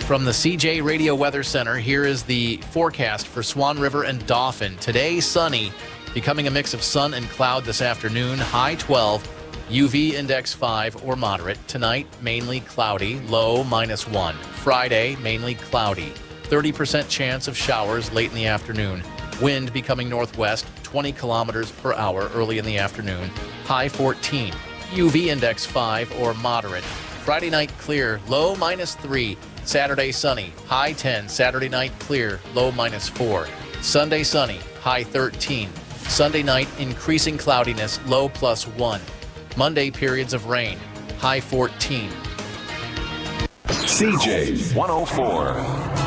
From the CJ Radio Weather Center, here is the forecast for Swan River and Dauphin. Today, sunny, becoming a mix of sun and cloud this afternoon, high 12, UV index 5 or moderate. Tonight, mainly cloudy, low -1. Friday, mainly cloudy, 30% chance of showers late in the afternoon. Wind becoming northwest, 20 kilometers per hour early in the afternoon, high 14. UV index 5 or moderate. Friday night clear, low -3. Saturday sunny, high 10. Saturday night clear, low -4. Sunday sunny, high 13. Sunday night increasing cloudiness, low +1. Monday periods of rain, high 14. CJ 104.